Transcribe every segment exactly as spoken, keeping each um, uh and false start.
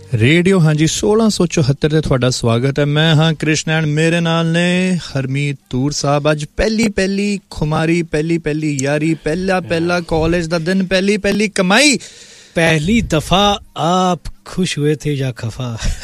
Radio ਹਾਂਜੀ सोलह सौ चौहत्तर ਤੇ ਤੁਹਾਡਾ ਸਵਾਗਤ ਹੈ। ਮੈਂ ਹਾਂ ਕ੍ਰਿਸ਼ਨ, ਮੇਰੇ ਨਾਲ ਨੇ ਹਰਮੀਤ ਤੂਰ ਸਾਹਿਬ। ਅੱਜ ਪਹਿਲੀ ਪਹਿਲੀ ਖੁਮਾਰੀ, ਪਹਿਲੀ ਪਹਿਲੀ ਯਾਰੀ, ਪਹਿਲਾ ਪਹਿਲਾ कॉलेज ਦਾ ਦਿਨ, ਪਹਿਲੀ ਪਹਿਲੀ ਕਮਾਈ, पहली दफा आप खुश हुए थे या खफा?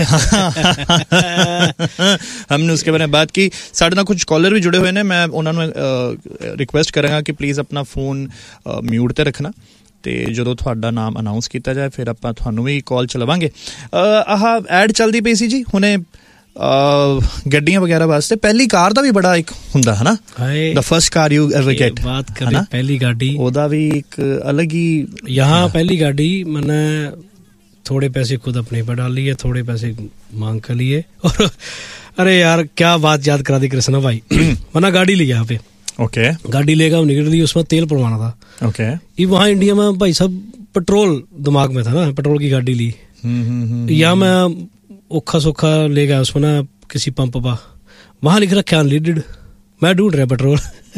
हमने उसके बारे में बात की। साढ़े नाल कुछ कॉलर भी जुड़े हुए ने, मैं उन्होंने रिक्वेस्ट करांगा कि प्लीज़ अपना फोन म्यूट ते रखना, ਤੇ ਜਦੋਂ ਤੁਹਾਡਾ ਨਾਮ ਅਨਾਉਂਸ ਕੀਤਾ ਜਾਏ ਫਿਰ ਆਪਾਂ ਤੁਹਾਨੂੰ ਵੀ ਕਾਲ ਚਲਾਵਾਂਗੇ। ਆਹ ਐਡ ਚੱਲਦੀ ਪਈ ਸੀ ਜੀ ਹੁਣੇ ਗੱਡੀਆਂ ਵਗੈਰਾ ਵਾਸਤੇ। ਪਹਿਲੀ ਕਾਰ ਦਾ ਵੀ ਬੜਾ ਇੱਕ ਹੁੰਦਾ ਹੈ ਨਾ, the first car you ever get. ਬਾਤ ਕਰੇ ਪਹਿਲੀ गाड़ी, ਉਹਦਾ ਵੀ ਇੱਕ अलग ही। यहाँ पहली गाड़ी मैंने थोड़े पैसे खुद अपने पर डाल लिए, थोड़े पैसे मांग कर लिए, और अरे यार क्या बात याद करा दी कृष्णा भाई। मैंने गाड़ी ली यहाँ पे, ओके okay. गाड़ी लेकर हम निकल दी, उसमें तेल पड़वाना था। Okay okay. ये वहाँ इंडिया में भाई साहब पेट्रोल दिमाग में था ना, पेट्रोल की गाड़ी ली। यहाँ मैं औखा सौखा ले गया उसमें ना किसी पंप पर, वहाँ लिख रखा अनलिमिटेड, मैं ढूंढ रहा पेट्रोल।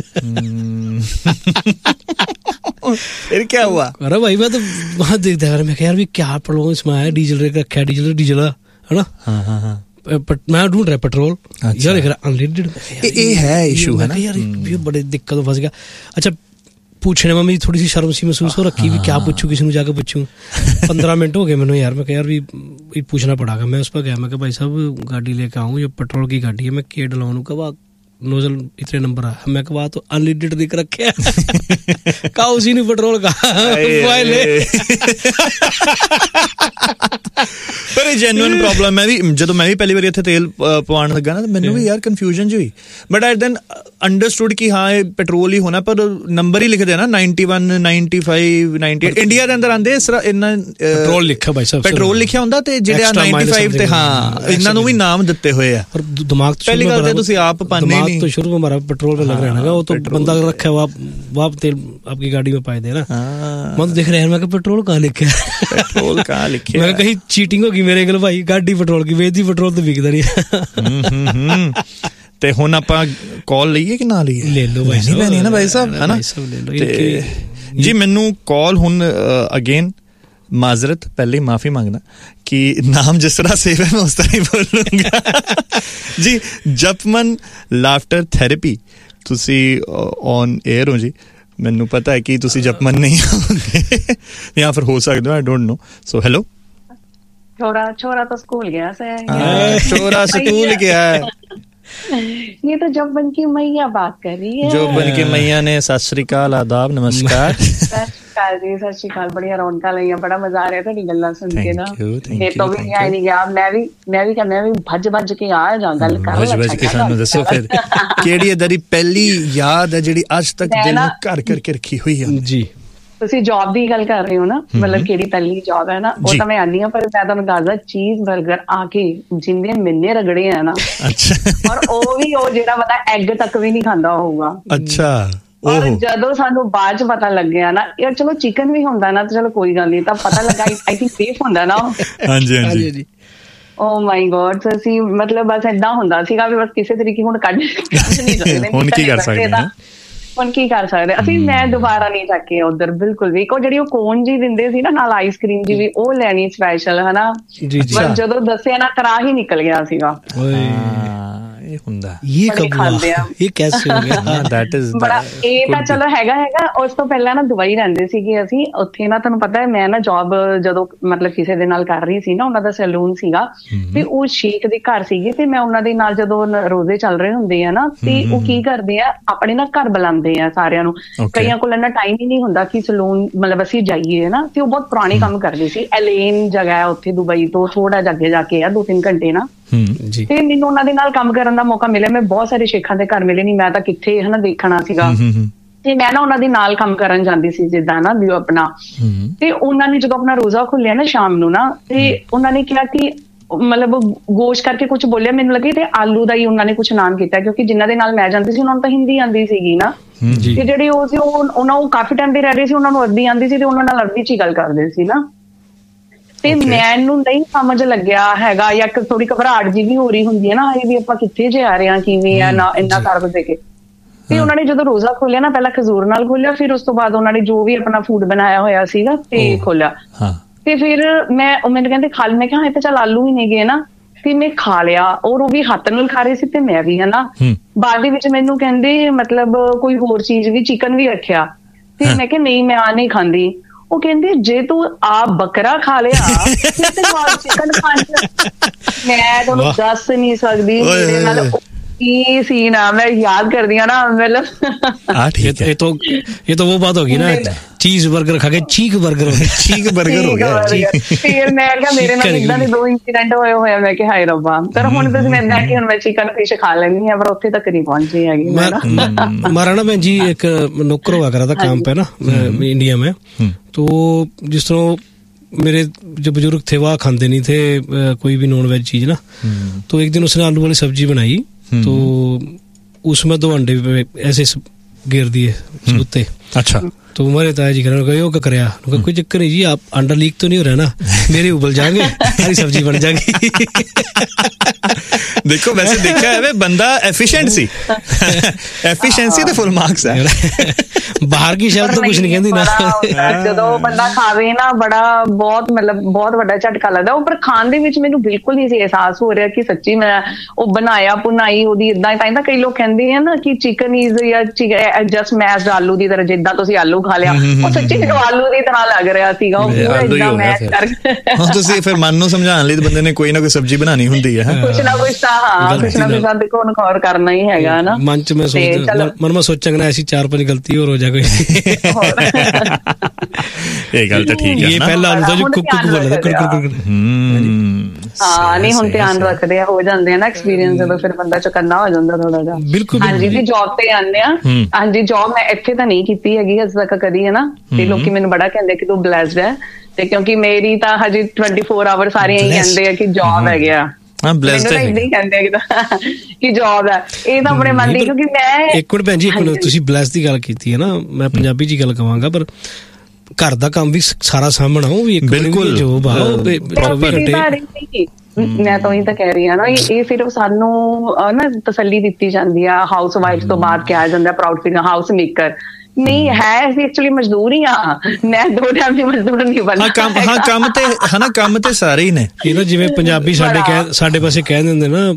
फिर क्या हुआ? अरे भाई मैं तो वहाँ देखता यार, मैं यार भी क्या पेट्रोल इसमें आया, डीजल रखा है, डीजल डीजल है ना। हाँ हाँ हाँ मैं ढूंढ रहा पेट्रोल, यार लिख रहा अनलिमिटेड। ये है इशू है ना यार, ये बड़े दिक्कत फंस गया। अच्छा पूछने में मेरी थोड़ी सी शर्म सी महसूस हो रखी भी, क्या पूछूं, किसी ने जाकर पूछूं। पंद्रह मिनट हो गए मैंने यार, मैं यार भी पूछना पड़ागा। मैं उस पर गया, मैं कहा भाई साहब गाड़ी लेके आऊँ, ये पेट्रोल की गाड़ी है, मैं के डलवाऊँ? कहा नोजल इतने नंबर है, मैं कहा तो अनलिमिटेड दिख रखे है। कहा उसी ने पेट्रोल का पर जेन्युइन प्रॉब्लम। मैं भी ਜਦੋਂ ਮੈਂ ਵੀ ਪਹਿਲੀ ਵਾਰੀ ਇੱਥੇ ਤੇਲ ਪਵਾਉਣ ਲੱਗਾ ਨਾ, ਮੈਨੂੰ ਵੀ ਯਾਰ ਕਨਫਿਊਜ਼ਨ ਜਿਹੀ ਹੋਈ, ਬਟ ਆਈ ਦੈਨ ਅੰਡਰਸਟੂਡ ਕਿ ਹਾਂ ਇਹ ਪੈਟਰੋਲ ਹੀ ਹੋਣਾ, ਪਰ ਨੰਬਰ ਹੀ ਲਿਖਦੇ ਨਾ ninety-one, ninety-five, ninety-eight। ਇੰਡੀਆ ਦੇ ਅੰਦਰ ਆਂਦੇ ਇਸ ਤਰ੍ਹਾਂ ਇੰਨਾ ਪੈਟਰੋਲ ਲਿਖਿਆ ਭਾਈ ਸਾਹਿਬ, ਪੈਟਰੋਲ ਲਿਖਿਆ ਹੁੰਦਾ, ਤੇ ਜਿਹੜੇ ninety-five ਤੇ ਹਾਂ ਇਹਨਾਂ ਨੂੰ ਵੀ ਨਾਮ ਦਿੱਤੇ ਹੋਏ ਆ। ਦਿਮਾਗ ਪਹਿਲੀ ਗੱਲ ਤੇ ਤੁਸੀਂ ਆਪ ਪਾਣੇ नहीं तो शुरू में हमारा पेट्रोल पे लग रहा है ना, वो तो बंदा रखा है, आप तेल आपकी गाड़ी में पाए दे ना। मैं तो देख रहे हैं, मैं पेट्रोल कहाँ लिखे है, पेट्रोल कहाँ लिखे, मैं कहीं चीटिंग होगी मेरे गल भाई, गाड़ी पेट्रोल की बेचदी, पेट्रोल तो बिकदा नहीं। ਤੇ ਹੁਣ ਆਪਾਂ ਕਾਲ ਲਈਏ ਕਿ ਨਾ ਲਈਏ? ਲੈ ਲਓ ਭਾਈ ਸਾਹਿਬ, ਨਹੀਂ ਨਾ ਭਾਈ ਸਾਹਿਬ, ਹੈ ਨਾ ਜੀ। ਮੈਨੂੰ ਕਾਲ ਹੁਣ ਅਗੇਨ माजरत पहले माफ़ी मांगना कि नाम जिस तरह सेव है मैं उस तरह ही बोलूँगा जी। जपमन लाफ्टर थेरेपी, तुसी ऑन एयर हो जी, मैनू पता है कि तुसी जपमन नहीं होंगे या फिर हो सकते हो, I don't know. So hello. छोरा छोरा तो स्कूल गया से, छोरा स्कूल गया है। ये तो जब बन की मैया बात कर रही है, जो बन की मैया ने सत श्री अकाल, आदाब, नमस्कार। जी सत श्री अकाल, बढ़िया रौनक लगियां, बड़ा मजा आ रहा है ਤੁਹਾਡੀ ਗੱਲਾਂ ਸੁਣ ਕੇ ਨਾ। ਇਹ ਤਾਂ ਵੀ ਆਈ ਨਹੀਂ ਗਿਆ, ਮੈਂ ਵੀ ਮੈਂ ਵੀ ਕਹਿੰਦਾ ਵੀ ਭੱਜ ਭੱਜ ਕੇ ਆ ਜਾਂ ਗੱਲ ਕਰ। ਭੱਜ ਭੱਜ ਕੇ ਸਾਨੂੰ ਦੱਸੋ ਫਿਰ ਕਿਹੜੀ ਇਹਦੀ ਪਹਿਲੀ ਯਾਦ ਹੈ ਜਿਹੜੀ ਅੱਜ ਤੱਕ ਦਿਲ ਨੂੰ ਘਰ ਕਰਕੇ ਰੱਖੀ ਹੋਈ ਹੈ? ਜੀ ਤੁਸੀਂ ਜੌਬ ਦੀ ਗੱਲ ਕਰ ਰਹੇ ਹੋ ਨਾ, ਮਤਲਬ ਕਿਹੜੀ ਪਹਿਲੀ ਜੌਬ ਹੈ ਨਾ, ਉਹ ਤਾਂ ਮੈਂ ਆਨੀ ਆ, ਪਰ ਮੈਂ ਤੁਹਾਨੂੰ ਦੱਸਦਾ ਚੀਜ਼ 버ਗਰ ਆ ਕੇ ਜਿੰਨੇ ਮਿੰਨੇ ਰਗੜੇ ਆ ਨਾ, ਅੱਛਾ, ਔਰ ਉਹ ਵੀ ਉਹ ਜਿਹੜਾ ਪਤਾ ਐਗ ਤੱਕ ਵੀ ਨਹੀਂ ਖਾਂਦਾ ਹੋਊਗਾ। ਅੱਛਾ। ਔਰ ਜਦੋਂ ਸਾਨੂੰ ਬਾਅਦ ਚ ਪਤਾ ਲੱਗਿਆ ਨਾ, ਯਾਰ ਚਲੋ ਚਿਕਨ ਵੀ ਹੁੰਦਾ ਨਾ, ਚਲੋ ਕੋਈ ਗੱਲ ਨਹੀਂ, ਤਾਂ ਪਤਾ ਲੱਗਾ ਆਈ ਥਿੰਕ ਸੇਫ ਹੁੰਦਾ ਨਾ। ਹਾਂਜੀ ਹਾਂਜੀ। ਓ ਮਾਈ ਗॉड, ਅਸੀਂ ਮਤਲਬ ਬਸ ਏਦਾਂ ਹੁੰਦਾ ਸੀਗਾ ਵੀ ਬਸ ਕਿਸੇ ਤਰੀਕੇ ਹੁਣ ਕੱਢ ਨਹੀਂ ਸਕਦੇ। ਹੁਣ ਕੀ ਕਰ ਸਕਦੇ ਹਾਂ, ਹੁਣ ਕੀ ਕਰ ਸਕਦੇ ਅਸੀਂ। ਮੈਂ ਦੁਬਾਰਾ ਨਹੀਂ ਚੱਕੇ ਉਧਰ ਬਿਲਕੁਲ ਵੀ। ਉਹ ਜਿਹੜੀ ਉਹ ਕੋਨ ਜੀ ਦਿੰਦੇ ਸੀ ਨਾ ਨਾਲ ਆਈਸ ਕ੍ਰੀਮ ਜੀ ਵੀ, ਉਹ ਲੈਣੀ ਸਪੈਸ਼ਲ ਹਨਾ, ਪਰ ਜਦੋਂ ਦੱਸਿਆ ਨਾ ਕਰਾ ਹੀ ਨਿਕਲ ਗਿਆ ਸੀਗਾ। ਇਹ ਹੁੰਦਾ ਇਹ ਖਾਂਦੇ ਆ, ਇਹ ਕੈਸੇ ਹੋ ਗਿਆ ਦੈਟ ਇਜ਼ ਬੜਾ। ਇਹ ਤਾਂ ਚਲੋ ਹੈਗਾ ਹੈਗਾ। ਉਸ ਤੋਂ ਪਹਿਲਾਂ ਨਾ ਦੁਬਈ ਰਹਿੰਦੇ ਸੀਗੇ ਅਸੀਂ, ਉੱਥੇ ਨਾ ਤੁਹਾਨੂੰ ਪਤਾ ਹੈ ਮੈਂ ਨਾ ਜੌਬ ਜਦੋਂ ਮਤਲਬ ਕਿਸੇ ਦੇ ਨਾਲ ਕਰ ਰਹੀ ਸੀ ਨਾ, ਉਹਨਾਂ ਦਾ ਸੈਲੂਨ ਸੀਗਾ, ਤੇ ਉਹ ਸ਼ੇਖ ਦੇ ਘਰ ਸੀਗੇ, ਤੇ ਮੈਂ ਉਹਨਾਂ ਦੇ ਨਾਲ ਜਦੋਂ ਰੋਜ਼ੇ ਚੱਲ ਰਹੇ ਹੁੰਦੇ ਆ ਨਾ, ਤੇ ਉਹ ਕੀ ਕਰਦੇ ਆ ਆਪਣੇ ਨਾ ਘਰ ਬੁਲਾਉਂਦੇ ਆ ਸਾਰਿਆਂ ਨੂੰ। ਕਈਆਂ ਕੋਲ ਇੰਨਾ ਟਾਈਮ ਹੀ ਨਹੀਂ ਹੁੰਦਾ ਕਿ ਸੈਲੂਨ ਮਤਲਬ ਅਸੀਂ ਜਾਈਏ ਨਾ, ਤੇ ਉਹ ਬਹੁਤ ਪੁਰਾਣੇ ਕੰਮ ਕਰਦੇ ਸੀ। ਐਲੇਨ ਜਗ੍ਹਾ ਹੈ ਉੱਥੇ ਦੁਬਈ ਤੋਂ ਥੋੜਾ ਜਿਹਾ ਅੱਗੇ ਜਾ ਕੇ ਆ, ਦੋ ਤਿੰਨ ਘੰਟੇ ਨਾ। ਤੇ ਮੈਨੂੰ ਉਹਨਾਂ ਦੇ ਨਾਲ ਕੰਮ ਕਰਨ ਦਾ ਮੌਕਾ ਮਿਲਿਆ। ਮੈਂ ਬਹੁਤ ਸਾਰੇ ਸ਼ੇਖਾਂ ਦੇ ਘਰ ਮਿਲੇ ਨਹੀਂ, ਮੈਂ ਤਾਂ ਕਿੱਥੇ ਹਨਾ ਦੇਖਣਾ ਸੀਗਾ, ਤੇ ਮੈਂ ਨਾ ਉਹਨਾਂ ਦੇ ਨਾਲ ਕੰਮ ਕਰਨ ਜਾਂਦੀ ਸੀ ਜਿੱਦਾਂ ਨਾ ਵੀ ਆਪਣਾ। ਤੇ ਉਹਨਾਂ ਨੇ ਜਦੋਂ ਆਪਣਾ ਰੋਜ਼ਾ ਖੋਲਿਆ ਨਾ ਸ਼ਾਮ ਨੂੰ ਨਾ, ਤੇ ਉਹਨਾਂ ਨੇ ਕਿਹਾ ਕਿ ਮਤਲਬ ਗੋਸ਼ਤ ਕਰਕੇ ਕੁਛ ਬੋਲਿਆ, ਮੈਨੂੰ ਲੱਗੇ ਤੇ ਆਲੂ ਦਾ ਹੀ ਉਹਨਾਂ ਨੇ ਕੁਛ ਨਾਮ ਕੀਤਾ, ਕਿਉਂਕਿ ਜਿਨ੍ਹਾਂ ਦੇ ਨਾਲ ਮੈਂ ਜਾਂਦੀ ਸੀ ਉਹਨਾਂ ਨੂੰ ਤਾਂ ਹਿੰਦੀ ਆਉਂਦੀ ਸੀਗੀ ਨਾ, ਤੇ ਜਿਹੜੇ ਉਹ ਸੀ ਉਹ ਉਹਨਾਂ ਨੂੰ ਕਾਫੀ ਟਾਈਮ ਦੇ ਰਹਿ ਰਹੇ ਸੀ, ਉਹਨਾਂ ਨੂੰ ਅਰਬੀ ਆਉਂਦੀ ਸੀ, ਤੇ ਉਹਨਾਂ ਨਾਲ ਅਰਬੀ ਚ ਹੀ ਗੱਲ ਕਰਦੇ ਸੀ ਨਾ। ਤੇ ਮੈਨੂੰ ਨਹੀਂ ਸਮਝ ਲੱਗਿਆ ਹੈਗਾ, ਜਾਂ ਥੋੜੀ ਘਬਰਾਹਟ ਜੀ ਵੀ ਹੋ ਰਹੀ ਹੁੰਦੀ ਹੈ ਨਾ, ਇਹ ਵੀ ਆਪਾਂ ਕਿੱਥੇ ਜੇ ਆ ਰਹੇ ਹਾਂ, ਕਿਵੇਂ ਆ ਨਾ, ਇੰਨਾ ਸਾਰਾ ਕੁਝ ਦੇਖ ਕੇ। ਤੇ ਉਹਨਾਂ ਨੇ ਜਦੋਂ ਰੋਜ਼ਾ ਖੋਲਿਆ ਨਾ, ਪਹਿਲਾਂ ਖਜੂਰ ਨਾਲ ਖੋਲਿਆ, ਫਿਰ ਉਸ ਤੋਂ ਬਾਅਦ ਉਹਨਾਂ ਨੇ ਜੋ ਵੀ ਆਪਣਾ ਫੂਡ ਬਣਾਇਆ ਹੋਇਆ ਸੀਗਾ ਤੇ ਖੋਲਿਆ, ਤੇ ਫਿਰ ਮੈਂ ਉਹ ਮੈਨੂੰ ਕਹਿੰਦੇ ਖਾ ਲੈ, ਮੈਂ ਕਿਹਾ ਇਹ ਤਾਂ ਚੱਲ ਆਲੂ ਹੀ ਨਹੀਂ ਗਏ ਨਾ, ਤੇ ਮੈਂ ਖਾ ਲਿਆ ਔਰ ਉਹ ਵੀ ਹੱਥ ਨਾਲ ਖਾ ਰਹੇ ਸੀ ਤੇ ਮੈਂ ਵੀ, ਹਨਾ। ਬਾਅਦ ਦੇ ਵਿੱਚ ਮੈਨੂੰ ਕਹਿੰਦੇ ਮਤਲਬ ਕੋਈ ਹੋਰ ਚੀਜ਼ ਵੀ, ਚਿਕਨ ਵੀ ਰੱਖਿਆ, ਤੇ ਮੈਂ ਕਿਹਾ ਨਹੀਂ ਮੈਂ ਆ ਨਹੀਂ ਖਾਂਦੀ। ਉਹ ਕਹਿੰਦੇ ਜੇ ਤੂੰ ਆ ਬੱਕਰਾ ਖਾ ਲਿਆ ਤੇ ਚਿਕਨ ਖਾਣ ਚ, ਮੈਂ ਤੁਹਾਨੂੰ ਦੱਸ ਨਹੀਂ ਸਕਦੀ ਮੇਰੇ ਨਾਲ ਕੀ ਸੀ ਨਾ, ਮੈਂ याद करती हूँ ना, मतलब ये तो ये तो वो बात होगी ना, चीज बर्गर खा के चीक बर्गर हो गया, चीक बर्गर हो गया। फिर मैं क्या मेरे नाल इदां दे दो इंसिडेंट होए होए, मैं कि हाय रब्बा, पर हुण तुसीं मैं ना कि हुण मैं चिकन फिश खा लेनी है, पर उत्थे तक नहीं पहुंची हैगी मैं ना। हमारा ना मैं जी एक नौकर हुआ करा था काम पे ना इंडिया में, तो जिस तरह मेरे जो बुजुर्ग थे वह खाते नहीं थे कोई भी नॉन वेज चीज ना, तो एक दिन उसने आलू वाली सब्जी बनाई, तो उसमें दो अंडे ऐसे घेर दिए सबूते। अच्छा। तो हमारे ताया जी कहने लगे क्या कराया, कोई चक्कर नहीं जी, आप अंडा लीक तो नहीं हो रहा ना, मेरे उबल जाएंगे, हरी सब्जी बन जाएगी। देखो वैसे देखा है बंदा एफिशिएंट सी, एफिशिएंसी तो फुल मार्क्स है। बाहर की शब्द तो कुछ नहीं कहती ना, ਜਦੋਂ ਬੰਦਾ ਖਾਵੇ ਨਾ ਬੜਾ ਬਹੁਤ ਮਤਲਬ ਬਹੁਤ ਵੱਡਾ ਝਟਕਾ ਲੱਗਦਾ। ਉਹ ਪਰ ਖਾਣ ਦੇ ਵਿੱਚ ਮੈਨੂੰ ਬਿਲਕੁਲ ਨਹੀਂ ਸੀ ਅਹਿਸਾਸ ਹੋ ਰਿਹਾ ਕਿ ਸੱਚੀ ਮੈਂ ਉਹ ਬਣਾਇਆ ਪੁਨਾਈ ਉਹਦੀ ਇਦਾਂ ਹੀ, ਤਾਂ ਕਈ ਲੋਕ ਕਹਿੰਦੇ ਆ ਨਾ ਕਿ ਚਿਕਨ ਇਜ਼ ਜਾਂ ਜਸਟ ਮੈਸ਼ਡ ਆਲੂ ਦੀ ਤਰ੍ਹਾਂ, ਜਿੱਦਾਂ ਤੁਸੀਂ ਆਲੂ ਖਾ ਲਿਆ, ਉਹ ਸੱਚੀ ਮੈਨੂੰ ਆਲੂ ਦੀ ਤਰ੍ਹਾਂ ਲੱਗ ਰਿਹਾ ਸੀਗਾ, ਉਹ ਪੂਰਾ ਇਦਾਂ ਮੈਸ਼ ਕਰਕੇ। ਹਾਂ ਤੁਸੀਂ ਫਿਰ ਮਨ ਨੂੰ ਸਮਝਾਉਣ ਲਈ ਬੰਦੇ ਨੇ ਕੋਈ ਨਾ ਕੋਈ ਸਬਜ਼ੀ ਬਣਾਉਣੀ ਹੁੰਦੀ ਹੈ, ਕੁਛ ਨਾ ਕੁਛ ਤਾਂ ਹਾਂ ਕੁਛ ਨਾ ਕੁਛ ਤਾਂ ਦੇਖੋ ਨਖੌਰ ਕਰਨਾ ਹੀ ਹੈਗਾ ਨਾ ਮਨ ਚ। ਮੈਂ ਸੋਚਦਾ ਮਨ ਮੈਂ ਸੋਚਾਂਗਾ ਐਸੀ ਚਾਰ ਪੰਜ ਗਲਤੀ ਹੋਰ ਹੋ ਜਾ ਕੋਈ, ਇਹ ਗੱਲ ਤਾਂ ਠੀਕ ਹੈ। ਇਹ ਪਹਿਲਾ ਆਲੂ ਤਾਂ ਜੋ ਕੁੱਕ ਕੁੱਕ ਬੋਲਦਾ ਕੁੱਕ ਕੁੱਕ। ਹਾਂ ਨਹੀਂ ਹੁਣ ਧਿਆਨ ਰੱਖਦੇ ਆ, ਹੋ ਜਾਂਦੇ ਆ ਨਾ ਐਕਸਪੀਰੀਅੰਸ, ਜਦੋਂ ਫਿਰ ਬੰਦਾ ਚੁਕੰਨਾ ਹੋ ਜਾਂਦਾ ਥੋੜਾ ਜਿਹਾ। ਬਿਲਕੁਲ। ਹਾਂਜੀ ਜੀ ਜੌਬ ਤੇ ਆਉਂਦੇ ਆ। ਹਾਂਜੀ ਜੌਬ ਮੈਂ ਇੱਥੇ ਤਾਂ ਨਹੀਂ ਕੀਤੀ ਹੈਗੀ ਅਜੇ ਤੱਕ ਕਦੀ, ਹੈ ਨਾ, ਤੇ ਲੋਕੀ ਮੈਨੂੰ ਬੜਾ ਕਹਿੰਦੇ ਕਿ ਤੂੰ ਬਲੈਸਡ ਹੈ, ਤੇ ਕਿਉਂਕਿ ਮੇਰੀ ਤਾਂ ਹਜੇ ਟਵੈਂਟੀ ਫੋਰ ਆਵਰ ਸਾਰੇ ਇਹੀ ਕਹਿੰਦੇ ਆ ਕਿ ਜੌਬ ਹੈਗੇ ਆ, ਕਿ ਜੌਬ ਹੈ, ਇਹ ਤਾਂ ਆਪਣੇ ਮਨ ਦੀ। ਕਿਉਂਕਿ ਮੈਂ ਇੱਕ ਮਿੰਟ ਭੈਣ ਜੀ, ਇੱਕ ਮਿੰਟ, ਤੁਸੀਂ ਬਲੈਸ ਦੀ ਗੱਲ ਕੀਤੀ ਹੈ ਨਾ, ਮੈਂ ਪੰਜਾਬੀ ਚ ਗੱਲ ਕਵਾਂਗਾ, ਪਰ ਘਰ ਦਾ ਕੰਮ ਵੀ ਸਾਰਾ ਸਾਂਭਣਾ ਉਹ ਵੀ ਬਿਲਕੁਲ ਜੋਬ ਆ। ਮੈਂ ਤਾਂ ਉਹੀ ਤਾਂ ਕਹਿ ਰਹੀ ਹਾਂ ਨਾ, ਇਹ ਸਿਰਫ ਸਾਨੂੰ ਨਾ ਤਸੱਲੀ ਦਿੱਤੀ ਜਾਂਦੀ ਆ, ਹਾਊਸ ਵਾਈਫ ਤੋਂ ਬਾਅਦ ਕਿਹਾ ਜਾਂਦਾ ਪ੍ਰਾਊਡ ਫੀਲ ਹਾਊਸ ਮੇਕਰ ਨਹੀਂ ਹੈ, ਅਸੀਂ ਐਕਚੁਅਲੀ ਮਜ਼ਦੂਰ ਹੀ ਆ, ਮੈਂ ਦੋ ਟਾਈਮ ਦੀ ਮਜ਼ਦੂਰ ਨਹੀਂ ਬਣਨਾ। ਹਾਂ ਕੰਮ ਹਾਂ ਕੰਮ ਤੇ ਹੈ ਨਾ, ਕੰਮ ਤੇ ਸਾਰੇ ਹੀ ਨੇ। ਇਹ ਨਾ ਜਿਵੇਂ ਪੰਜਾਬੀ ਸਾਡੇ ਕਹਿ ਸਾਡੇ ਪਾਸੇ ਕਹਿ ਦਿੰਦੇ ਨਾ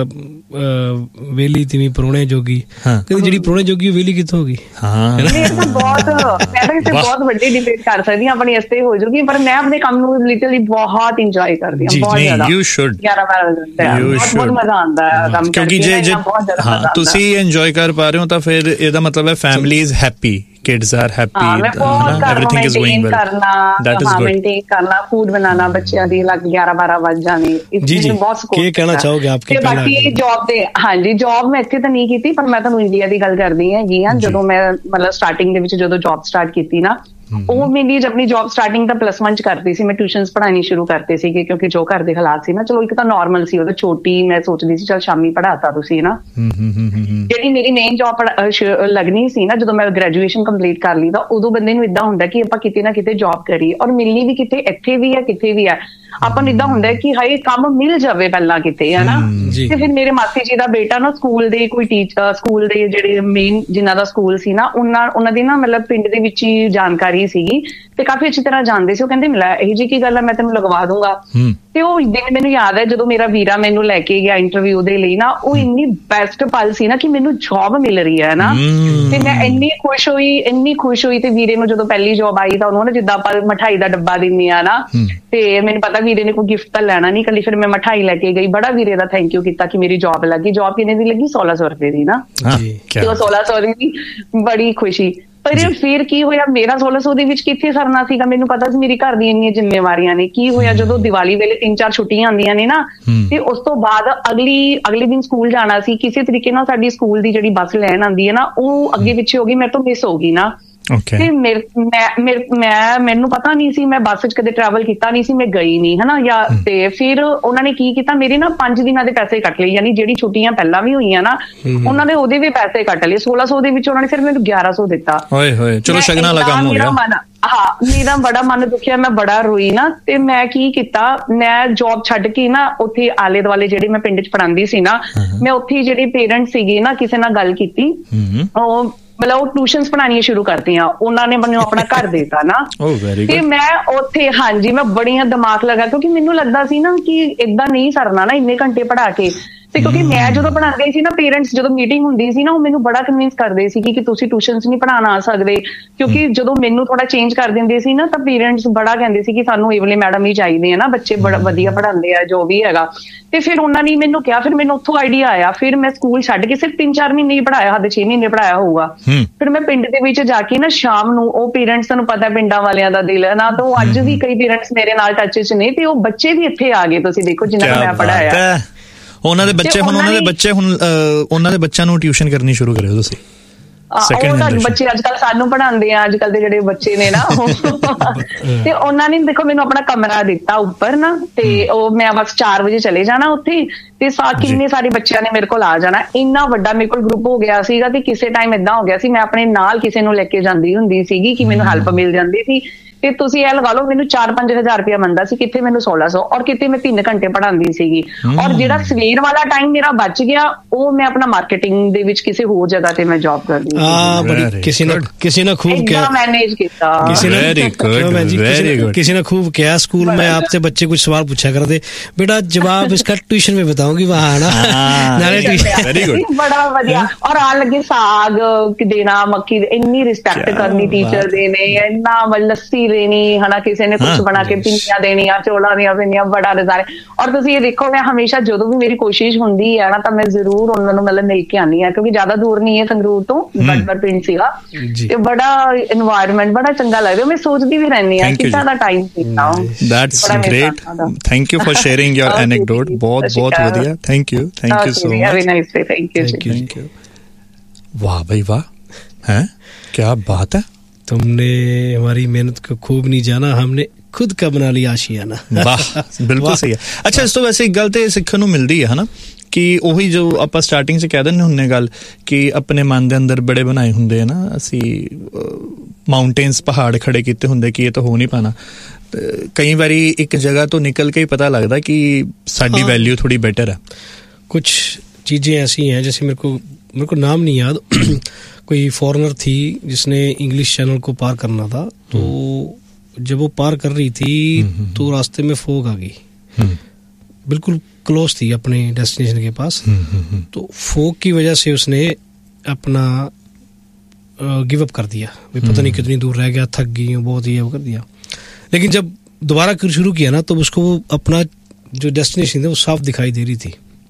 ਵੇਲੀ ਤਿਵੇਂ ਪ੍ਰਾਹੁਣੇ ਜੋਗੀ, ਕਹਿੰਦੇ ਜਿਹੜੀ ਪ੍ਰਾਹੁਣੇ ਜੋਗੀ ਵੇਲੀ ਕਿੱਥੋਂ ਹੋ ਗਈ। ਹਾਂ ਬਹੁਤ ਮੈਂ ਤਾਂ ਕਿਸੇ ਬਹੁਤ ਵੱਡੀ ਡਿਬੇਟ ਕਰ ਸਕਦੀ ਹਾਂ ਆਪਣੀ ਵਾਸਤੇ ਹੋ ਜੂਗੀ, ਪਰ ਮੈਂ ਆਪਣੇ ਕੰਮ ਨੂੰ ਲਿਟਰਲੀ ਬਹੁਤ ਇੰਜੋਏ ਕਰਦੀ ਹਾਂ, ਬਹੁਤ ਜ਼ਿਆਦਾ। ਯੂ ਸ਼ੁਡ ਗਿਆਰਾਂ ਬਾਰਾਂ ਵਜੇ ਬਹੁਤ ਮਜ਼ਾ ਆਉਂਦਾ ਹੈ ਕੰਮ ਕਰਕੇ, ਕਿਉਂਕਿ ਜੇ ਹਾਂ ਤੁਸੀਂ ਇੰਜੋਏ ਕਰ ਪਾ ਰਹੇ ਹੋ ਤਾਂ ਫਿਰ ਇਹਦਾ ਮਤਲਬ ਹੈ family is happy, kids are happy, everything is going well, that is good। maintain करना, फूड बनाना, बच्चों दी लग ग्यारह बारह बज जाने, इसमें बहुत सपोर्ट। क्या कहना चाहोगे आप? ਤੇ ਬਾਕੀ ਜੌਬ ਤੇ ਹਾਂਜੀ ਜੌਬ ਮੈਂ ਇੱਥੇ ਤਾਂ ਨਹੀਂ ਕੀਤੀ, ਪਰ ਮੈਂ ਤੁਹਾਨੂੰ ਇੰਡੀਆ ਦੀ ਗੱਲ ਕਰਦੀ ਹੈਗੀ ਹਾਂ। ਜਦੋਂ ਮੈਂ ਮਤਲਬ ਸਟਾਰਟਿੰਗ ਦੇ ਵਿੱਚ ਜਦੋਂ ਜੌਬ ਸਟਾਰਟ ਕੀਤੀ ਨਾ, ਉਹ ਮੇਰੀ ਆਪਣੀ ਜੌਬ ਸਟਾਰਟਿੰਗ ਤਾਂ ਪਲੱਸ ਵਨ ਚ ਕਰਦੀ ਸੀ, ਮੈਂ ਟਿਊਸ਼ਨਸ ਪੜ੍ਹਾਉਣੀ ਸ਼ੁਰੂ ਕਰਤੇ ਸੀਗੇ, ਕਿਉਂਕਿ ਜੋ ਘਰ ਦੇ ਹਾਲਾਤ ਸੀ ਨਾ, ਚਲੋ ਇੱਕ ਤਾਂ ਨਾਰਮਲ ਸੀ, ਉਹਦਾ ਛੋਟੀ ਮੈਂ ਸੋਚਦੀ ਸੀ ਚਲ ਸ਼ਾਮੀ ਪੜ੍ਹਾਤਾ ਤੁਸੀਂ ਨਾ। ਜਿਹੜੀ ਮੇਰੀ ਮੇਨ ਜੌਬ ਲੱਗਣੀ ਸੀ ਨਾ, ਜਦੋਂ ਮੈਂ ਗ੍ਰੈਜੂਏਸ਼ਨ ਕੰਪਲੀਟ ਕਰ ਲਈ ਤਾਂ ਉਦੋਂ ਬੰਦੇ ਨੂੰ ਏਦਾਂ ਹੁੰਦਾ ਕਿ ਆਪਾਂ ਕਿਤੇ ਨਾ ਕਿਤੇ ਜੌਬ ਕਰੀਏ, ਔਰ ਮਿਲਣੀ ਵੀ ਕਿਤੇ ਇੱਥੇ ਵੀ ਹੈ ਕਿਤੇ ਵੀ ਹੈ, ਆਪਾਂ ਨੂੰ ਏਦਾਂ ਹੁੰਦਾ ਕਿ ਹਾਏ ਕੰਮ ਮਿਲ ਜਾਵੇ ਪਹਿਲਾਂ ਕਿਤੇ, ਹੈ ਨਾ। ਤੇ ਫਿਰ ਮੇਰੇ ਮਾਸੀ ਜੀ ਦਾ ਬੇਟਾ ਨਾ ਸਕੂਲ ਦੇ ਕੋਈ ਟੀਚਰ, ਸਕੂਲ ਦੇ ਜਿਹੜੇ ਮੇਨ ਜਿਨ੍ਹਾਂ ਦਾ ਸਕੂਲ ਸੀ ਨਾ, ਉਹਨਾਂ ਉਹਨਾਂ ਦੀ ਨਾ ਮਤਲਬ ਪਿੰਡ ਦੇ ਵਿੱਚ ਹੀ ਜਾਣਕਾਰੀ ਸੀਗੀ, ਤੇ ਕਾਫੀ ਅੱਛੀ ਤਰ੍ਹਾਂ ਜਾਣਦੇ ਸੀ। ਉਹ ਕਹਿੰਦੇ ਮਿਲਾ ਇਹੋ ਜਿਹੀ ਕੀ ਗੱਲ ਹੈ, ਮੈਂ ਤੈਨੂੰ ਲਗਵਾ ਦੂੰਗਾ। ਤੇ ਉਹ ਦਿਨ ਮੈਨੂੰ ਯਾਦ ਹੈ ਜਦੋਂ ਮੇਰਾ ਵੀਰਾ ਮੈਨੂੰ ਲੈ ਕੇ ਗਿਆ ਇੰਟਰਵਿਊ ਦੇ ਲਈ ਨਾ, ਉਹ ਇੰਨੀ ਬੈਸਟ ਪਲ ਸੀ ਨਾ ਕਿ ਮੈਨੂੰ ਜੌਬ ਮਿਲ ਰਹੀ ਹੈ ਨਾ, ਤੇ ਮੈਂ ਇੰਨੀ ਖੁਸ਼ ਹੋਈ ਇੰਨੀ ਖੁਸ਼ ਹੋਈ। ਤੇ ਵੀਰੇ ਨੂੰ ਜਦੋਂ ਪਹਿਲੀ ਜੌਬ ਆਈ ਤਾਂ ਉਹਨੂੰ ਨਾ ਜਿੱਦਾਂ ਆਪਾਂ ਮਿਠਾਈ ਦਾ ਡੱਬਾ ਦਿੰਦੇ ਆ ਨਾ, ਤੇ ਮੈਨੂੰ ਪਤਾ ਵੀਰੇ ਨੇ ਕੋਈ ਗਿਫਟ ਤਾਂ ਲੈਣਾ ਨੀ ਕੱਲੀ, ਫਿਰ ਮੈਂ ਮਿਠਾਈ ਲੈ ਕੇ ਗਈ, ਬੜਾ ਵੀਰੇ ਦਾ ਥੈਂਕ ਯੂ ਕੀਤਾ ਕਿ ਮੇਰੀ ਜੌਬ ਲੱਗੀ। ਜੌਬ ਕਿੰਨੇ ਦੀ ਲੱਗੀ? ਸੋਲਾਂ ਸੌ ਰੁਪਏ ਦੀ ਨਾ, ਤੇ ਉਹ ਸੋਲਾਂ ਸੌ ਦੀ ਬੜੀ ਖੁਸ਼ੀ। ਪਰ ਫਿਰ ਕੀ ਹੋਇਆ, ਮੇਰਾ ਸੋਲਾਂ ਸੌ ਦੇ ਵਿੱਚ ਕਿੱਥੇ ਸਰਨਾ ਸੀਗਾ, ਮੈਨੂੰ ਪਤਾ ਸੀ ਮੇਰੀ ਘਰ ਦੀਆਂ ਇੰਨੀਆਂ ਜ਼ਿੰਮੇਵਾਰੀਆਂ ਨੇ। ਕੀ ਹੋਇਆ ਜਦੋਂ ਦੀਵਾਲੀ ਵੇਲੇ ਤਿੰਨ ਚਾਰ ਛੁੱਟੀਆਂ ਆਉਂਦੀਆਂ ਨੇ ਨਾ, ਤੇ ਉਸ ਤੋਂ ਬਾਅਦ ਅਗਲੀ ਅਗਲੇ ਦਿਨ ਸਕੂਲ ਜਾਣਾ ਸੀ, ਕਿਸੇ ਤਰੀਕੇ ਨਾਲ ਸਾਡੀ ਸਕੂਲ ਦੀ ਜਿਹੜੀ ਬੱਸ ਲੈਣ ਆਉਂਦੀ ਹੈ ਨਾ, ਉਹ ਅੱਗੇ ਪਿੱਛੇ ਹੋ ਗਈ, ਮੇਰੇ ਤੋਂ ਮਿਸ ਹੋ ਗਈ ਨਾ। ਤੇ ਮੈਂ ਮੈਨੂੰ ਪਤਾ ਨਹੀਂ ਸੀ, ਮੈਂ ਬੱਸ ਚ ਕਦੇ ਟਰੈਵਲ ਕੀਤਾ ਨਹੀਂ ਸੀ, ਮੈਂ ਗਈ ਨਹੀਂ ਹਨਾ ਜਾਂ। ਤੇ ਫਿਰ ਉਹਨਾਂ ਨੇ ਕੀ ਕੀਤਾ, ਮੇਰੇ ਨਾ ਪੰਜ ਦਿਨਾਂ ਦੇ ਪੈਸੇ ਕੱਟ ਲਏ, ਯਾਨੀ ਜਿਹੜੀ ਛੁੱਟੀਆਂ ਪਹਿਲਾਂ ਵੀ ਹੋਈਆਂ ਨਾ ਉਹਨਾਂ ਦੇ ਉਹਦੇ ਵੀ ਪੈਸੇ ਕੱਟ ਲਏ। ਸੋਲਾਂ ਸੌ ਦੇ ਵਿੱਚ ਉਹਨਾਂ ਨੇ ਫਿਰ ਮੈਨੂੰ ਗਿਆਰਾਂ ਸੌ ਦਿੱਤਾ। ਚਲੋ ਸ਼ਗਨਾਂ ਵਾਲਾ ਕੰਮ ਹੋ ਗਿਆ। ਹਾਂ ਮੇਰਾ ਬੜਾ ਮਨ ਦੁਖਿਆ, ਮੈਂ ਬੜਾ ਰੋਈ ਨਾ। ਤੇ ਮੈਂ ਕੀ ਕੀਤਾ, ਮੈਂ ਜੌਬ ਛੱਡ ਕੇ ਨਾ ਉੱਥੇ ਆਲੇ ਦੁਆਲੇ ਜਿਹੜੇ ਮੈਂ ਪਿੰਡ ਚ ਪੜ੍ਹਾਉਂਦੀ ਸੀ ਨਾ, ਮੈਂ ਉੱਥੇ ਜਿਹੜੇ ਪੇਰੈਂਟਸ ਸੀਗੇ ਨਾ, ਕਿਸੇ ਨਾਲ ਗੱਲ ਕੀਤੀ, ਉਹ ਮਤਲਬ ਉਹ ਟਿਊਸ਼ਨਸ ਪੜ੍ਹਾਉਣੀਆਂ ਸ਼ੁਰੂ ਕਰਤੀਆਂ, ਉਹਨਾਂ ਨੇ ਮੈਨੂੰ ਆਪਣਾ ਘਰ ਦੇਤਾ ਨਾ। ਤੇ ਮੈਂ ਉੱਥੇ ਹਾਂਜੀ ਮੈਂ ਬੜੀਆਂ ਦਿਮਾਗ ਲਗਾ, ਕਿਉਂਕਿ ਮੈਨੂੰ ਲੱਗਦਾ ਸੀ ਨਾ ਕਿ ਏਦਾਂ ਨਹੀਂ ਸਰਨਾ ਨਾ ਇੰਨੇ ਘੰਟੇ ਪੜ੍ਹਾ ਕੇ। ਤੇ ਕਿਉਂਕਿ ਮੈਂ ਜਦੋਂ ਪੜ੍ਹਾਉਂਦੀ ਸੀ ਨਾ, ਪੇਰੈਂਟਸ ਜਦੋਂ ਮੀਟਿੰਗ ਹੁੰਦੀ ਸੀ ਨਾ, ਉਹ ਮੈਨੂੰ ਬੜਾ ਕਨਵਿੰਸ ਕਰਦੇ ਸੀ ਕਿ ਤੁਸੀਂ ਟਿਊਸ਼ਨਸ ਨਹੀਂ ਪੜ੍ਹਾਉਣ ਆ ਸਕਦੇ, ਕਿਉਂਕਿ ਜਦੋਂ ਮੈਨੂੰ ਥੋੜਾ ਚੇਂਜ ਕਰ ਦਿੰਦੇ ਸੀ ਨਾ ਤਾਂ ਪੇਰੈਂਟਸ ਬੜਾ ਕਹਿੰਦੇ ਸੀ ਕਿ ਸਾਨੂੰ ਇਹ ਵਾਲੇ ਮੈਡਮ ਹੀ ਚਾਹੀਦੇ ਆ ਨਾ, ਬੱਚੇ ਬੜਾ ਵਧੀਆ ਪੜ੍ਹਾਉਂਦੇ ਆ ਜੋ ਵੀ ਹੈਗਾ। ਤੇ ਫਿਰ ਉਹਨਾਂ ਨੇ ਮੈਨੂੰ ਕਿਹਾ, ਫਿਰ ਮੈਨੂੰ ਉੱਥੋਂ ਆਈਡੀਆ ਆਇਆ, ਫਿਰ ਮੈਂ ਸਕੂਲ ਛੱਡ ਕੇ ਸਿਰਫ ਤਿੰਨ ਚਾਰ ਮਹੀਨੇ ਹੀ ਪੜ੍ਹਾਇਆ, ਹੱਦ ਛੇ ਮਹੀਨੇ ਪੜ੍ਹਾਇਆ ਹੋਊਗਾ। ਫਿਰ ਮੈਂ ਪਿੰਡ ਦੇ ਵਿੱਚ ਜਾ ਕੇ ਨਾ ਸ਼ਾਮ ਨੂੰ, ਉਹ ਪੇਰੈਂਟਸ ਤੁਹਾਨੂੰ ਪਤਾ ਪਿੰਡਾਂ ਵਾਲਿਆਂ ਦਾ ਦਿਲ ਹੈ ਨਾ, ਤਾਂ ਉਹ ਅੱਜ ਵੀ ਕਈ ਪੇਰੈਂਟਸ ਮੇਰੇ ਨਾਲ ਟੱਚ 'ਚ ਨੇ, ਤੇ ਉਹ ਬੱਚੇ ਵੀ ਇੱਥੇ ਆ ਗਏ, ਤੁਸੀਂ ਦੇਖੋ ਜਿਨ੍ਹਾਂ ਨੂੰ ਮੈਂ ਪੜ੍ਹਾਇਆ। ਉਹਨਾਂ ਦੇ ਬੱਚੇ ਹੁਣ ਉਹਨਾਂ ਦੇ ਬੱਚੇ ਹੁਣ ਉਹਨਾਂ ਦੇ ਬੱਚਿਆਂ ਨੂੰ ਟਿਊਸ਼ਨ ਕਰਨੀ ਸ਼ੁਰੂ ਕਰਿਓ ਤੁਸੀਂ। ਉਹ ਤਾਂ ਬੱਚੇ ਅੱਜ ਕੱਲ ਸਾਨੂੰ ਪੜ੍ਹਾਉਂਦੇ ਆ, ਅੱਜ ਕੱਲ ਦੇ ਜਿਹੜੇ ਬੱਚੇ ਨੇ ਨਾ ਤੇ ਉਹਨਾਂ ਨੇ ਦੇਖੋ ਮੈਨੂੰ ਆਪਣਾ ਕਮਰਾ ਦਿੱਤਾ ਉੱਪਰ ਨਾ, ਤੇ ਉਹ ਮੈਂ ਬਸ ਚਾਰ ਵਜੇ ਚਲੇ ਜਾਣਾ ਉੱਥੇ, ਤੇ ਕਿੰਨੇ ਸਾਰੇ ਬੱਚਿਆਂ ਨੇ ਮੇਰੇ ਕੋਲ ਆ ਜਾਣਾ। ਇੰਨਾ ਵੱਡਾ ਮੇਰੇ ਕੋਲ ਗਰੁੱਪ ਹੋ ਗਿਆ ਸੀਗਾ, ਤੇ ਕਿਸੇ ਟਾਈਮ ਏਦਾਂ ਹੋ ਗਿਆ ਸੀ ਮੈਂ ਆਪਣੇ ਨਾਲ ਕਿਸੇ ਨੂੰ ਲੈ ਕੇ ਜਾਂਦੀ ਹੁੰਦੀ ਸੀਗੀ ਕਿ ਮੈਨੂੰ ਹੈਲਪ ਮਿਲ ਜਾਂਦੀ ਸੀ। ਤੇ ਤੁਸੀਂ ਇਹ ਲਗਾ ਲਓ ਮੈਨੂੰ ਚਾਰ ਪੰਜ ਹਜ਼ਾਰ ਰੁਪਇਆ ਮੰਨਦਾ ਸੀ, ਕਿਤੇ ਮੈਨੂੰ ਸੋਲਾਂ ਸੌ, ਔਰ ਕਿਤੇ ਮੈਂ ਤਿੰਨ ਘੰਟੇ ਪੜ੍ਹਾਉਂਦੀ ਸੀਗੀ। ਔਰ ਜਿਹੜਾ ਸਵੇਰ ਵਾਲਾ ਟਾਈਮ ਮੇਰਾ ਬਚ ਗਿਆ, ਉਹ ਮੈਂ ਆਪਣਾ ਮਾਰਕੀਟਿੰਗ ਦੇ ਵਿੱਚ ਕਿਸੇ ਹੋਰ ਜਗ੍ਹਾ ਤੇ ਮੈਂ ਜੌਬ ਕਰਦੀ ਸੀ। ਹਾਂ ਬੜੀ ਕਿਸੇ ਨੇ ਕਿਸੇ ਨੇ खूब किया, मैनेज किया किसी ने वेरी गुड वेरी गुड किसी ने खूब किया। स्कूल में आपसे बच्चे कुछ सवाल पूछा करते, बेटा जवाब इसका ट्यूशन में बताऊंगी वहाँ ना, वेरी गुड बड़ा बढ़िया। और आन लगे साग देना, मक्की, इन्नी रिस्पेक्ट करनी टीचर देने, इन्ना लस्सी देनी है ना, किसी ने कुछ बना के पिंनियां देनियां, चौलां ਦੀਆਂ ਪਿੰਨੀਆਂ, ਬੜਾ ਨਜ਼ਾਰੇ। ਔਰ ਤੁਸੀਂ ਇਹ ਦੇਖੋ ਮੈਂ ਹਮੇਸ਼ਾ ਜਦੋਂ ਵੀ ਮੇਰੀ ਕੋਸ਼ਿਸ਼ ਹੁੰਦੀ ਹੈ ਨਾ ਤਾਂ ਮੈਂ ਜ਼ਰੂਰ ਉਹਨਾਂ ਨੂੰ ਮਤਲਬ ਮਿਲ ਕੇ ਆਉਂਦੀ ਹਾਂ, ਕਿਉਂਕਿ ਜ਼ਿਆਦਾ ਦੂਰ ਨਹੀਂ ਹੈ ਸੰਗਰੂਰ ਤੋਂ, ਬਟਮਰ ਪਿੰਡ ਸੀਗਾ, ਤੇ ਬੜਾ ਇਨਵਾਇਰਨਮੈਂਟ ਬੜਾ ਚੰਗਾ ਲੱਗਦਾ। ਮੈਂ ਸੋਚਦੀ ਵੀ ਰਹਿੰਦੀ ਹਾਂ ਕਿੱਦਾਂ ਦਾ ਟਾਈਮ ਸੀਗਾ। That's great, thank you for sharing your anecdote. बहुत बहुत ਵਧੀਆ, thank you thank you so much, have a nice day, thank you thank you. वाह भाई वाह, हैं क्या बात है, तुमने हमारी मेहनत को खूब नहीं जाना, हमने खुद का बना लिया आशियाना। वाह बिल्कुल सही है। अच्छा इस तो वैसे एक गल तो सिੱਖਣ ਨੂੰ ਮਿਲਦੀ ਹੈ ਹਨਾ, ਕਿ ਉਹੀ ਜੋ ਆਪਾਂ ਸਟਾਰਟਿੰਗ 'ਚ ਕਹਿ ਦਿੰਦੇ ਹੁੰਦੇ ਗੱਲ ਕਿ ਆਪਣੇ ਮਨ ਦੇ ਅੰਦਰ ਬੜੇ ਬਣਾਏ ਹੁੰਦੇ ਆ ਨਾ ਅਸੀਂ, ਮਾਊਂਟੇਨਸ ਪਹਾੜ ਖੜੇ ਕੀਤੇ ਹੁੰਦੇ ਕਿ ਇਹ ਤਾਂ ਹੋ ਨਹੀਂ ਪਾਣਾ। ਕਈ ਵਾਰੀ ਇੱਕ ਜਗ੍ਹਾ ਤੋਂ ਨਿਕਲ ਕੇ ਹੀ ਪਤਾ ਲੱਗਦਾ ਕਿ ਸਾਡੀ वैल्यू थोड़ी बेटर है। कुछ चीज़ें ऐसी हैं, जैसे मेरे को मेरे को नाम नहीं याद, कोई फॉरेनर थी जिसने इंग्लिश चैनल को पार करना था, तो जब वो पार कर रही थी तो रास्ते में फोग आ गई, बिल्कुल क्लोज थी अपने डेस्टिनेशन के पास, तो फोग की वजह से उसने अपना गिव अप कर दिया, पता नहीं कितनी दूर रह गया, थक गई बहुत, ये वो कर दिया। लेकिन जब दोबारा शुरू किया ना तो उसको वो अपना जो डेस्टिनेशन था वो साफ दिखाई दे रही थी,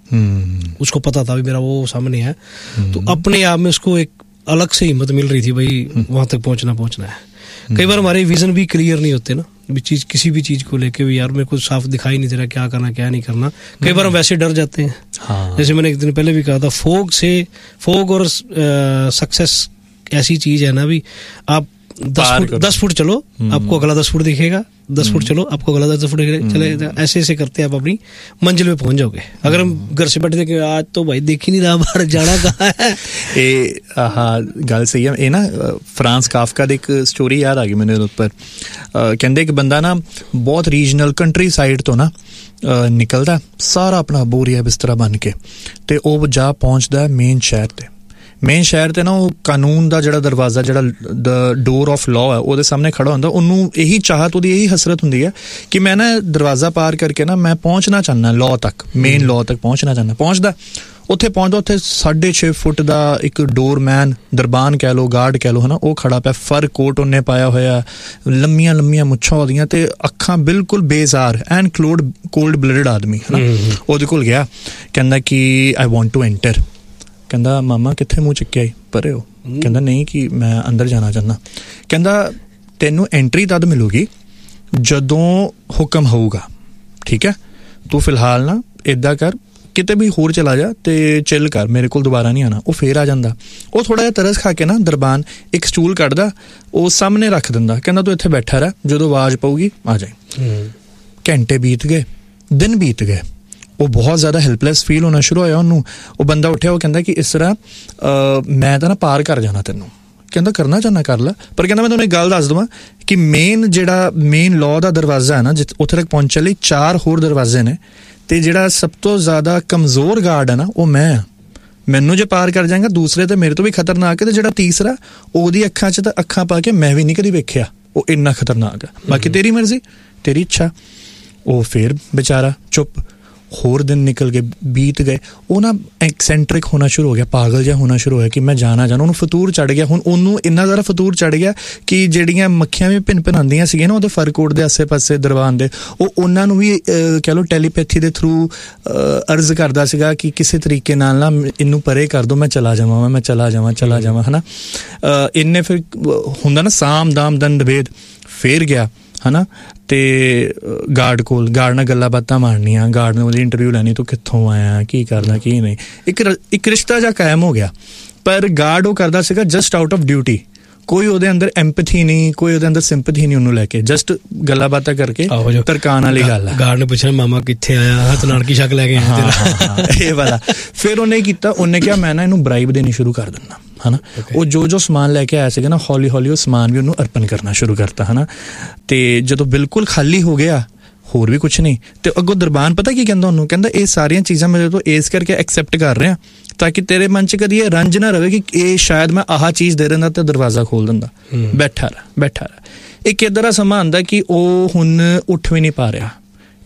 उसको पता था भी मेरा वो सामने है, तो अपने आप में उसको एक अलग से हिम्मत मिल रही थी, भाई वहाँ तक पहुँचना पहुँचना है। कई बार हमारे विजन भी क्लियर नहीं होते ना, चीज किसी भी चीज को लेके भी, यार मेरे को साफ दिखाई नहीं दे रहा क्या करना क्या नहीं करना। कई बार हम वैसे डर जाते हैं। हाँ। जैसे मैंने एक दिन पहले भी कहा था, फोग से फोग और सक्सेस ऐसी चीज है ना, भी आप दस फुट दस फुट चलो आपको अगला दस फुट दिखेगा, दस फुट चलो आपको अगला दस फुट चले, ऐसे ऐसे करते आप अपनी मंजिल में पहुंच जाओगे। अगर हम घर से बैठे थे आज तो भाई देख ही नहीं रहा बाहर जाना कहाँ है। ਇਹ ਹਾਂ ਗੱਲ ਸਹੀ ਹੈ। ਇਹ ਨਾ ਫਰਾਂਸ ਕਾਫਕਾ ਦੀ ਇੱਕ ਸਟੋਰੀ ਯਾਦ ਆ ਗਈ ਮੈਨੂੰ ਉਹਦੇ ਉੱਪਰ। ਕਹਿੰਦੇ ਇੱਕ ਬੰਦਾ ਨਾ ਬਹੁਤ ਰੀਜਨਲ ਕੰਟਰੀ ਸਾਈਡ ਤੋਂ ਨਾ ਨਿਕਲਦਾ ਸਾਰਾ ਆਪਣਾ ਬੋਰੀਆ ਬਿਸਤਰਾ ਬਣ ਕੇ, ਤੇ ਉਹ ਜਾ ਪਹੁੰਚਦਾ ਮੇਨ ਸ਼ਹਿਰ ਤੇ। ਮੇਨ ਸ਼ਹਿਰ ਤੇ ਨਾ ਉਹ ਕਾਨੂੰਨ ਦਾ ਜਿਹੜਾ ਦਰਵਾਜ਼ਾ, ਜਿਹੜਾ ਦ ਡੋਰ ਆਫ ਲਾਅ ਹੈ, ਉਹਦੇ ਸਾਹਮਣੇ ਖੜਾ ਹੁੰਦਾ। ਉਹਨੂੰ ਇਹੀ ਚਾਹਤ, ਉਹਦੀ ਇਹੀ ਹਸਰਤ ਹੁੰਦੀ ਹੈ ਕਿ ਮੈਂ ਨਾ ਦਰਵਾਜ਼ਾ ਪਾਰ ਕਰਕੇ ਨਾ ਮੈਂ ਪਹੁੰਚਣਾ ਚਾਹੁੰਦਾ ਲਾਅ ਤੱਕ, ਮੇਨ ਲਾਅ ਤੱਕ ਪਹੁੰਚਣਾ ਚਾਹੁੰਦਾ। ਪਹੁੰਚਦਾ ਉੱਥੇ ਪਹੁੰਚਦਾ, ਉੱਥੇ ਸਾਢੇ ਛੇ ਫੁੱਟ ਦਾ ਇੱਕ ਡੋਰਮੈਨ, ਦਰਬਾਨ ਕਹਿ ਲਓ, ਗਾਰਡ ਕਹਿ ਲਓ, ਹੈ ਨਾ, ਉਹ ਖੜਾ ਪਿਆ। ਫਰ ਕੋਟ ਉਹਨੇ ਪਾਇਆ ਹੋਇਆ, ਲੰਮੀਆਂ ਲੰਮੀਆਂ ਮੁੱਛਾਂ ਉਹਦੀਆਂ, ਤੇ ਅੱਖਾਂ ਬਿਲਕੁਲ ਬੇਜ਼ਾਰ, ਐਂਡ ਕੋਲਡ ਕੋਲਡ ਬਲੱਡਡ ਆਦਮੀ, ਹੈ ਨਾ। ਉਹਦੇ ਕੋਲ ਗਿਆ, ਕਹਿੰਦਾ ਕਿ ਆਈ ਵਾਂਟ ਟੂ ਐਂਟਰ। ਕਹਿੰਦਾ ਮਾਮਾ ਕਿੱਥੇ ਮੂੰਹ ਚੁੱਕਿਆ ਈ ਪਰੇ ਹੋ। ਕਹਿੰਦਾ ਨਹੀਂ ਕਿ ਮੈਂ ਅੰਦਰ ਜਾਣਾ ਚਾਹੁੰਦਾ। ਕਹਿੰਦਾ ਤੈਨੂੰ ਐਂਟਰੀ ਤਦ ਮਿਲੂਗੀ ਜਦੋਂ ਹੁਕਮ ਹੋਊਗਾ, ਠੀਕ ਹੈ, ਤੂੰ ਫਿਲਹਾਲ ਨਾ ਇੱਦਾਂ ਕਰ, ਕਿਤੇ ਵੀ ਹੋਰ ਚਲਾ ਜਾ ਤੇ ਚਿੱਲ ਕਰ, ਮੇਰੇ ਕੋਲ ਦੁਬਾਰਾ ਨਹੀਂ ਆਉਣਾ। ਉਹ ਫੇਰ ਆ ਜਾਂਦਾ। ਉਹ ਥੋੜ੍ਹਾ ਜਿਹਾ ਤਰਸ ਖਾ ਕੇ ਨਾ ਦਰਬਾਨ ਇੱਕ ਸਟੂਲ ਕੱਢਦਾ, ਉਹ ਸਾਹਮਣੇ ਰੱਖ ਦਿੰਦਾ। ਕਹਿੰਦਾ ਤੂੰ ਇੱਥੇ ਬੈਠਾ ਰਹਿ, ਜਦੋਂ ਆਵਾਜ਼ ਪਊਗੀ ਆ ਜਾਏ। ਘੰਟੇ ਬੀਤ ਗਏ, ਦਿਨ ਬੀਤ ਗਏ, ਉਹ ਬਹੁਤ ਜ਼ਿਆਦਾ ਹੈਲਪਲੈਸ ਫੀਲ ਹੋਣਾ ਸ਼ੁਰੂ ਹੋਇਆ ਉਹਨੂੰ। ਉਹ ਬੰਦਾ ਉੱਠਿਆ, ਉਹ ਕਹਿੰਦਾ ਕਿ ਇਸ ਤਰ੍ਹਾਂ ਮੈਂ ਤਾਂ ਨਾ ਪਾਰ ਕਰ ਜਾਣਾ ਤੈਨੂੰ। ਕਹਿੰਦਾ ਕਰਨਾ ਚਾਹੁੰਦਾ ਕਰ ਲੈ, ਪਰ ਕਹਿੰਦਾ ਮੈਂ ਤੁਹਾਨੂੰ ਇੱਕ ਗੱਲ ਦੱਸ ਦੇਵਾਂ ਕਿ ਮੇਨ ਜਿਹੜਾ ਮੇਨ ਲਾਅ ਦਾ ਦਰਵਾਜ਼ਾ ਹੈ ਨਾ, ਜਿੱਥੇ ਉੱਥੇ ਤੱਕ ਪਹੁੰਚਣ ਲਈ ਚਾਰ ਹੋਰ ਦਰਵਾਜ਼ੇ ਨੇ, ਤੇ ਜਿਹੜਾ ਸਭ ਤੋਂ ਜ਼ਿਆਦਾ ਕਮਜ਼ੋਰ ਗਾਰਡ ਹੈ ਨਾ ਉਹ ਮੈਂ ਹਾਂ। ਮੈਨੂੰ ਜੇ ਪਾਰ ਕਰ ਜਾਏਗਾ ਦੂਸਰੇ ਤੇ ਮੇਰੇ ਤੋਂ ਵੀ ਖਤਰਨਾਕ ਹੈ, ਤੇ ਜਿਹੜਾ ਤੀਸਰਾ ਉਹਦੀ ਅੱਖਾਂ 'ਚ ਤਾਂ ਅੱਖਾਂ ਪਾ ਕੇ ਮੈਂ ਵੀ ਨਹੀਂ ਕਦੀ ਵੇਖਿਆ, ਉਹ ਇੰਨਾ ਖਤਰਨਾਕ ਆ। ਬਾਕੀ ਤੇਰੀ ਮਰਜ਼ੀ, ਤੇਰੀ ਇੱਛਾ। ਉਹ ਫਿਰ ਵਿਚਾਰਾ ਚੁੱਪ। ਹੋਰ ਦਿਨ ਨਿਕਲ ਗਏ, ਬੀਤ ਗਏ। ਉਹ ਨਾ ਐਕਸੈਂਟਰਿਕ ਹੋਣਾ ਸ਼ੁਰੂ ਹੋ ਗਿਆ, ਪਾਗਲ ਜਿਹਾ ਹੋਣਾ ਸ਼ੁਰੂ ਹੋਇਆ ਕਿ ਮੈਂ ਜਾਣਾ ਜਾਣਾ। ਉਹਨੂੰ ਫਤੂਰ ਚੜ੍ਹ ਗਿਆ। ਹੁਣ ਉਹਨੂੰ ਇੰਨਾ ਜ਼ਿਆਦਾ ਫਤੂਰ ਚੜ੍ਹ ਗਿਆ ਕਿ ਜਿਹੜੀਆਂ ਮੱਖੀਆਂ ਵੀ ਭਿੰਨ ਭਿੰਨ ਆਉਂਦੀਆਂ ਸੀਗੀਆਂ ਨਾ ਉਹਦੇ ਫਰ ਕੋਟ ਦੇ ਆਸੇ ਪਾਸੇ ਦਰਬਾਨ ਦੇ, ਉਹ ਉਹਨਾਂ ਨੂੰ ਵੀ ਕਹਿ ਲਓ ਟੈਲੀਪੈਥੀ ਦੇ ਥਰੂ ਅਰਜ਼ ਕਰਦਾ ਸੀਗਾ ਕਿ ਕਿਸੇ ਤਰੀਕੇ ਨਾਲ ਨਾ ਇਹਨੂੰ ਪਰੇ ਕਰ ਦਿਓ, ਮੈਂ ਚਲਾ ਜਾਵਾਂ, ਮੈਂ ਚਲਾ ਜਾਵਾਂ ਚਲਾ ਜਾਵਾਂ ਹੈ ਨਾ। ਇੰਨੇ ਫਿਰ ਹੁੰਦਾ ਨਾ ਸਾਮ ਦਾਮ ਦੰਡ ਭੇਦ। ਫੇਰ ਗਿਆ ਹੈ ਨਾ, ਤੇ ਗਾਰਡ ਕੋਲ, ਗਾਰਡ ਨਾਲ ਗੱਲਾਂ ਬਾਤਾਂ ਮਾਰਨੀਆਂ, ਗਾਰਡ ਨੇ ਉਹਦੀ ਇੰਟਰਵਿਊ ਲੈਣੀ, ਤੂੰ ਕਿੱਥੋਂ ਆਇਆ, ਕੀ ਕਰਨਾ ਕੀ ਨਹੀਂ। ਇੱਕ ਇੱਕ ਰਿਸ਼ਤਾ ਜਿਹਾ ਕਾਇਮ ਹੋ ਗਿਆ। ਪਰ ਗਾਰਡ ਉਹ ਕਰਦਾ ਸੀਗਾ ਜਸਟ ਆਊਟ ਆਫ ਡਿਊਟੀ। ਕੋਈ ਉਹਦੇ ਅੰਦਰ ਐਂਪਥੀ ਨਹੀਂ, ਕੋਈ ਉਹਦੇ ਅੰਦਰ ਸਿੰਪਥੀ ਨਹੀਂ ਉਹਨੂੰ ਲੈ ਕੇ, ਜਸਟ ਗੱਲਾਂ ਬਾਤਾਂ ਕਰਕੇ ਤਰਕਾਨ ਵਾਲੀ ਗੱਲ ਹੈ। ਗਾਰਡ ਨੇ ਪੁੱਛਣਾ ਮਾਮਾ ਕਿੱਥੇ ਆਇਆ, ਹੱਥ ਨਾਨਕੀ ਸ਼ੱਕ ਲੈ ਕੇ ਆਇਆ ਇਹ ਵਾਲਾ। ਫਿਰ ਉਹਨੇ ਕੀਤਾ, ਉਹਨੇ ਕਿਹਾ ਮੈਂ ਨਾ ਇਹਨੂੰ ਬਰਾਈਬ ਦੇਣੀ ਸ਼ੁਰੂ ਕਰ ਦਿੰਦਾ ਹੈ ਨਾ। ਉਹ ਜੋ ਜੋ ਸਮਾਨ ਲੈ ਕੇ ਆਇਆ ਸੀਗਾ ਨਾ, ਹੌਲੀ ਹੌਲੀ ਉਹ ਸਮਾਨ ਵੀ ਉਹਨੂੰ ਅਰਪਣ ਕਰਨਾ ਸ਼ੁਰੂ ਕਰਤਾ ਹੈ ਨਾ। ਤੇ ਜਦੋਂ ਬਿਲਕੁਲ ਖਾਲੀ ਹੋ ਗਿਆ, ਹੋਰ ਵੀ ਕੁਛ ਨਹੀਂ, ਤੇ ਅੱਗੋਂ ਦਰਬਾਨ ਪਤਾ ਕੀ ਕਹਿੰਦਾ ਉਹਨੂੰ, ਕਹਿੰਦਾ ਇਹ ਸਾਰੀਆਂ ਚੀਜ਼ਾਂ ਮੇਰੇ ਤੋਂ ਇਸ ਕਰਕੇ ਐਕਸੈਪਟ ਕਰ ਰਿਹਾ ਤਾਂ ਕਿ ਤੇਰੇ ਮਨ 'ਚ ਕਦੀ ਇਹ ਰੰਜ ਨਾ ਰਵੇ ਕਿ ਇਹ ਸ਼ਾਇਦ ਮੈਂ ਆਹ ਚੀਜ਼ ਦੇ ਦਿੰਦਾ ਤੇ ਦਰਵਾਜ਼ਾ ਖੋਲ ਦਿੰਦਾ। ਬੈਠਾ ਰਹਿ ਬੈਠਾ ਰਹਿ। ਇੱਕ ਇੱਦਾਂ ਦਾ ਸਮਾਂ ਆਉਂਦਾ ਕਿ ਉਹ ਹੁਣ ਉੱਠ ਵੀ ਨਹੀਂ ਪਾ ਰਿਹਾ,